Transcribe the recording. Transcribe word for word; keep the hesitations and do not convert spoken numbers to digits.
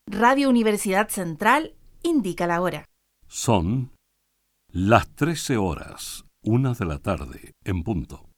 Radio Universidad Central indica la hora. Son las trece horas, una de la tarde, en punto.